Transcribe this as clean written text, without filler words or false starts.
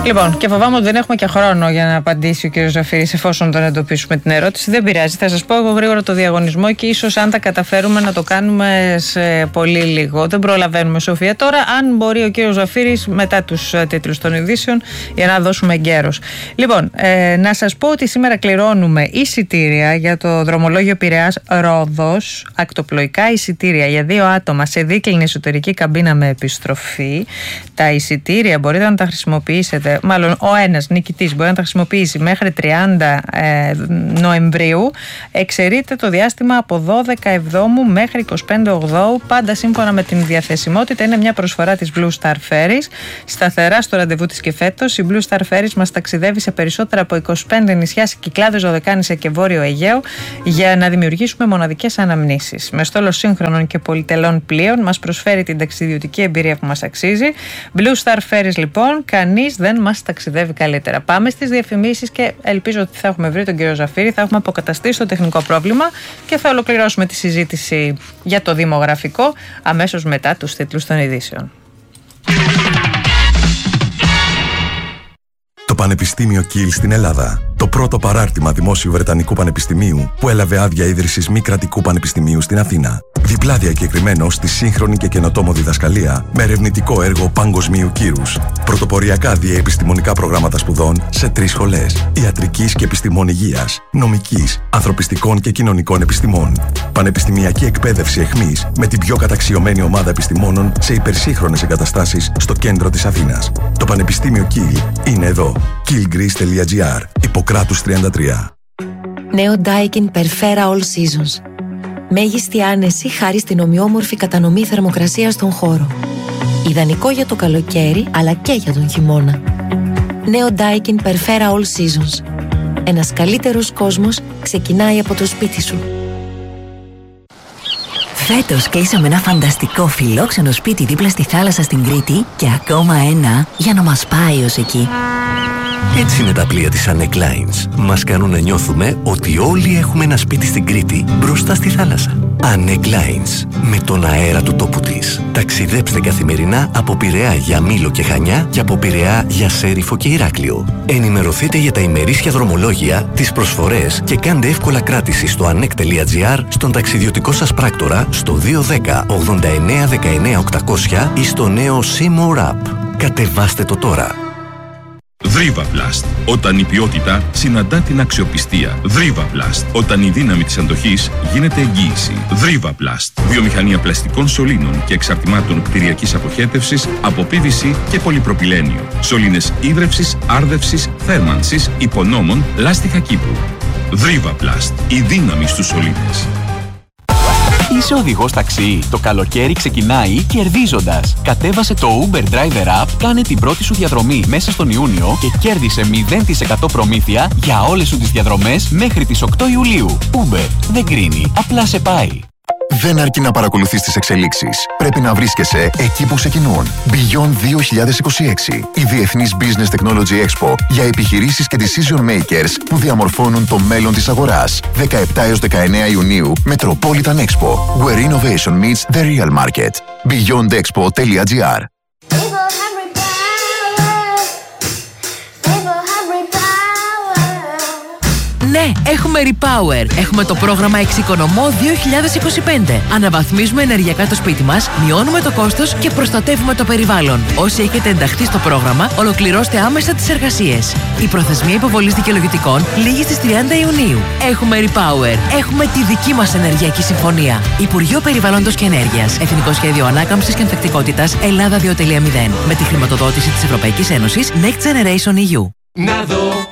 Λοιπόν, και φοβάμαι ότι δεν έχουμε και χρόνο για να απαντήσει ο κ. Ζαφύρης, εφόσον τον εντοπίσουμε την ερώτηση. Δεν πειράζει. Θα σας πω εγώ γρήγορα το διαγωνισμό και ίσως αν τα καταφέρουμε να το κάνουμε σε πολύ λίγο. Δεν προλαβαίνουμε, Σοφία. Τώρα, αν μπορεί ο κ. Ζαφύρης μετά τους τίτλους των ειδήσεων για να δώσουμε εγκαίρος. Λοιπόν, να σας πω ότι σήμερα κληρώνουμε εισιτήρια για το δρομολόγιο Πειραιάς Ρόδος, ακτοπλοϊκά εισιτήρια για 2 άτομα σε δίκλινη εσωτερική καμπίνα με επιστροφή. Τα εισιτήρια μπορείτε να τα χρησιμοποιήσετε, μάλλον ο ένας νικητής μπορεί να τα χρησιμοποιήσει μέχρι 30 Νοεμβρίου. Εξαιρείται το διάστημα από 12 Εβδόμου μέχρι 25 Οκτώου, πάντα σύμφωνα με την διαθεσιμότητα. Είναι μια προσφορά της Blue Star Ferries. Σταθερά στο ραντεβού της και φέτος, η Blue Star Ferries μας ταξιδεύει σε περισσότερα από 25 νησιά σε Κυκλάδες, Δωδεκάνησα και Βόρειο Αιγαίο για να δημιουργήσουμε μοναδικές αναμνήσεις. Με στόλο σύγχρονων και πολυτελών πλοίων μας προσφέρει την ταξιδιωτική εμπειρία που μας αξίζει. Blue Star Ferries, λοιπόν, κανείς δεν μας ταξιδεύει καλύτερα. Πάμε στις διαφημίσεις και ελπίζω ότι θα έχουμε βρει τον κύριο Ζαφύρη, θα έχουμε αποκαταστήσει το τεχνικό πρόβλημα και θα ολοκληρώσουμε τη συζήτηση για το δημογραφικό αμέσως μετά τους τίτλους των ειδήσεων. Το Πανεπιστήμιο Κιλ στην Ελλάδα. Το πρώτο παράρτημα δημόσιου Βρετανικού Πανεπιστημίου που έλαβε άδεια ίδρυσης μη κρατικού πανεπιστημίου στην Αθήνα. Διπλά διακεκριμένο στη σύγχρονη και καινοτόμο διδασκαλία με ερευνητικό έργο παγκοσμίου κύρους. Πρωτοποριακά διεπιστημονικά προγράμματα σπουδών σε 3 σχολές. Ιατρικής και επιστημών υγείας, νομικής, ανθρωπιστικών και κοινωνικών επιστημών. Πανεπιστημιακή εκπαίδευση εχμής με την πιο καταξιωμένη ομάδα επιστημόνων σε υπερσύγχρονες εγκαταστάσεις στο κέντρο της Αθήνας. Το Πανεπιστήμιο Κιλ είναι εδώ. killgreece.gr. Ιπποκράτους 33. Νέο Daikin Perfera All Seasons. Μέγιστη άνεση χάρη στην ομοιόμορφη κατανομή θερμοκρασίας στον χώρο. Ιδανικό για το καλοκαίρι αλλά και για τον χειμώνα. Νέο Daikin Perfera All Seasons. Ένας καλύτερος κόσμος ξεκινάει από το σπίτι σου. Φέτος κλείσαμε ένα φανταστικό φιλόξενο σπίτι δίπλα στη θάλασσα στην Κρήτη και ακόμα ένα για να μας πάει ως εκεί. Έτσι είναι τα πλοία της Anec Lines. Μας κάνουν να νιώθουμε ότι όλοι έχουμε ένα σπίτι στην Κρήτη μπροστά στη θάλασσα. Anec Lines. Με τον αέρα του τόπου της. Ταξιδέψτε καθημερινά από Πειραιά για Μήλο και Χανιά και από Πειραιά για Σέριφο και Ηράκλειο. Ενημερωθείτε για τα ημερήσια δρομολόγια, τις προσφορές και κάντε εύκολα κράτηση στο anec.gr, στον ταξιδιωτικό σας πράκτορα, στο 210 89 19 800 ή στο νέο Seymour App. Κατεβάστε το τώρα. Δρίβαβλαστ. Όταν η ποιότητα συναντά την αξιοπιστία. Δρίβαβλαστ. Όταν η δύναμη της αντοχής γίνεται εγγύηση. Δρίβαβλαστ. Βιομηχανία πλαστικών σωλήνων και εξαρτημάτων κτηριακής αποχέτευσης από PVC και πολυπροπυλένιο. Σωλήνες ίδρευσης, άρδευσης, θέρμανσης, υπονόμων, λάστιχα κήπου. Δρίβαβλαστ. Η δύναμη στους σωλήνες. Είσαι οδηγός ταξί. Το καλοκαίρι ξεκινάει κερδίζοντας. Κατέβασε το Uber Driver App, κάνε την πρώτη σου διαδρομή μέσα στον Ιούνιο και κέρδισε 0% προμήθεια για όλες σου τις διαδρομές μέχρι τις 8 Ιουλίου. Uber δεν κρίνει, απλά σε πάει. Δεν αρκεί να παρακολουθείς τις εξελίξεις. Πρέπει να βρίσκεσαι εκεί που ξεκινούν. Beyond 2026. Η Διεθνής Business Technology Expo για επιχειρήσεις και decision makers που διαμορφώνουν το μέλλον της αγοράς. 17 έως 19 Ιουνίου, Metropolitan Expo. Where innovation meets the real market. beyondexpo.gr. Ναι, έχουμε Repower. Έχουμε το πρόγραμμα Εξοικονομώ 2025. Αναβαθμίζουμε ενεργειακά το σπίτι μας, μειώνουμε το κόστος και προστατεύουμε το περιβάλλον. Όσοι έχετε ενταχθεί στο πρόγραμμα, ολοκληρώστε άμεσα τις εργασίες. Η προθεσμία υποβολής δικαιολογητικών λήγει στις 30 Ιουνίου. Έχουμε Repower. Έχουμε τη δική μας ενεργειακή συμφωνία. Υπουργείο Περιβάλλοντος και Ενέργειας. Εθνικό Σχέδιο Ανάκαμψης και Ανθεκτικότητας Ελλάδα 2.0. Με τη χρηματοδότηση της Ευρωπαϊκής Ένωσης Next Generation EU. Να δω